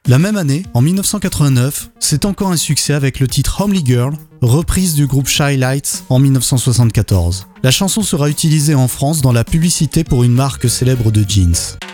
La même année, en 1989, c'est encore un succès avec le titre Homely Girl, reprise du groupe Shy Lights en 1974. La chanson sera utilisée en France dans la publicité pour une marque célèbre de jeans.